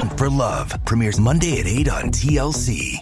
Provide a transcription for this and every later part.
Hunt for Love premieres Monday at 8 on TLC.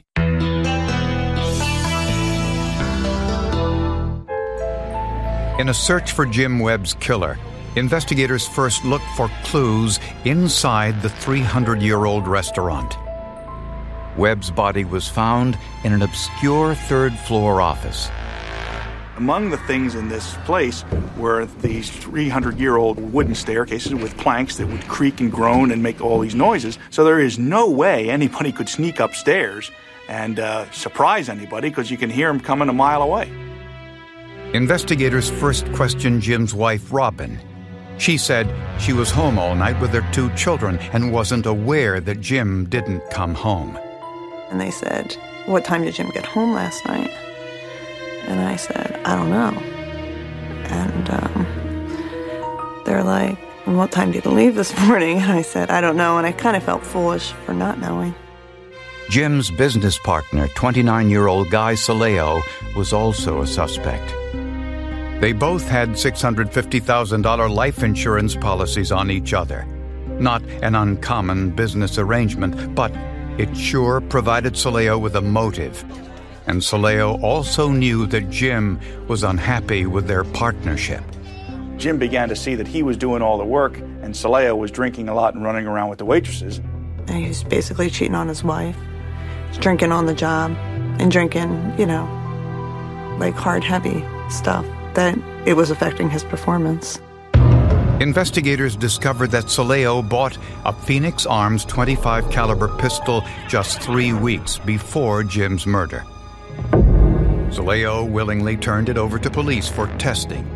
In a search for Jim Webb's killer, investigators first looked for clues inside the 300-year-old restaurant. Webb's body was found in an obscure third-floor office. Among the things in this place were these 300-year-old wooden staircases with planks that would creak and groan and make all these noises. So there is no way anybody could sneak upstairs and surprise anybody, because you can hear them coming a mile away. Investigators first questioned Jim's wife, Robin. She said she was home all night with her 2 children and wasn't aware that Jim didn't come home. And they said, "What time did Jim get home last night?" And I said, "I don't know." And they're like, "And what time did you leave this morning?" And I said, "I don't know." And I kind of felt foolish for not knowing. Jim's business partner, 29-year-old Guy Saleo, was also a suspect. They both had $650,000 life insurance policies on each other. Not an uncommon business arrangement, but it sure provided Saleo with a motive. And Saleo also knew that Jim was unhappy with their partnership. Jim began to see that he was doing all the work, and Saleo was drinking a lot and running around with the waitresses. And he was basically cheating on his wife, drinking on the job, and drinking, like hard, heavy stuff, that it was affecting his performance. Investigators discovered that Saleo bought a Phoenix Arms .25 caliber pistol just 3 weeks before Jim's murder. Saleo willingly turned it over to police for testing.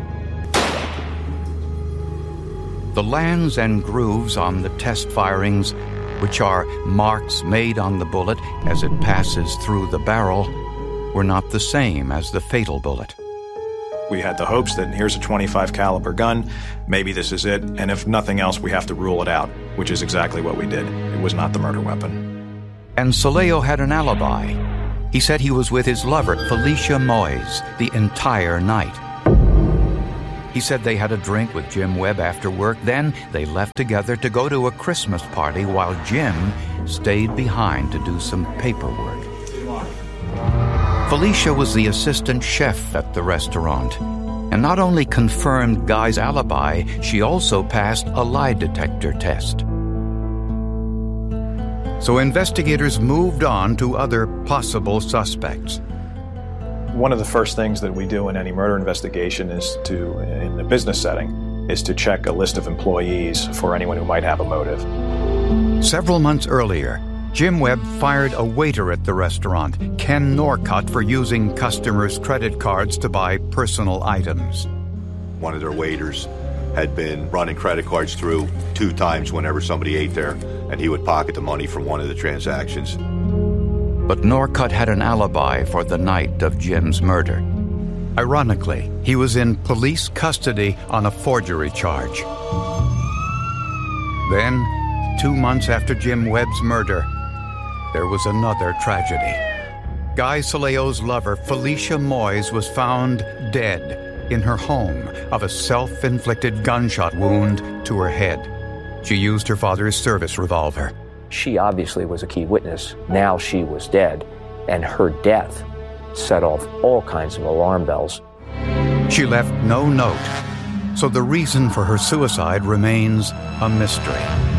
The lands and grooves on the test firings, which are marks made on the bullet as it passes through the barrel, were not the same as the fatal bullet. We had the hopes that here's a .25 caliber gun, maybe this is it, and if nothing else, we have to rule it out, which is exactly what we did. It was not the murder weapon. And Saleo had an alibi. He said he was with his lover, Felicia Moyes, the entire night. He said they had a drink with Jim Webb after work, then they left together to go to a Christmas party while Jim stayed behind to do some paperwork. Felicia was the assistant chef at the restaurant, and not only confirmed Guy's alibi, she also passed a lie detector test. So investigators moved on to other possible suspects. One of the first things that we do in any murder investigation is in a business setting, is to check a list of employees for anyone who might have a motive. Several months earlier, Jim Webb fired a waiter at the restaurant, Ken Norcutt, for using customers' credit cards to buy personal items. One of their waiters had been running credit cards through 2 times whenever somebody ate there, and he would pocket the money from one of the transactions. But Norcutt had an alibi for the night of Jim's murder. Ironically, he was in police custody on a forgery charge. Then, 2 months after Jim Webb's murder, there was another tragedy. Guy Saleo's lover, Felicia Moyes, was found dead in her home of a self-inflicted gunshot wound to her head. She used her father's service revolver. She obviously was a key witness. Now she was dead, and her death set off all kinds of alarm bells. She left no note, so the reason for her suicide remains a mystery.